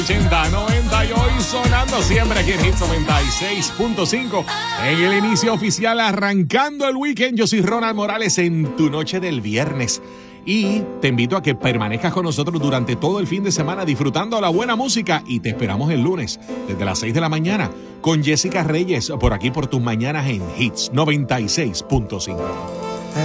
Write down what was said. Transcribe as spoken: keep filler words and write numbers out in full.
ochenta, noventa y hoy sonando siempre aquí en Hits noventa y seis punto cinco. En el inicio oficial, arrancando el weekend, yo soy Ronald Morales en tu noche del viernes. Y te invito a que permanezcas con nosotros durante todo el fin de semana disfrutando la buena música y te esperamos el lunes desde las seis de la mañana con Jessica Reyes por aquí por tus mañanas en Hits noventa y seis punto cinco.